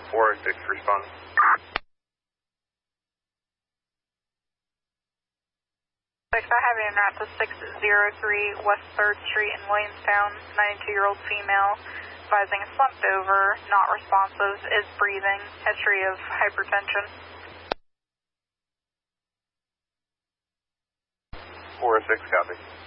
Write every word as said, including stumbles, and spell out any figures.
four oh six, respond. six, I have you at the six oh three West third Street in Williamstown, ninety-two-year-old female, advising slumped over, not responsive, is breathing, history of hypertension. four oh six, copy.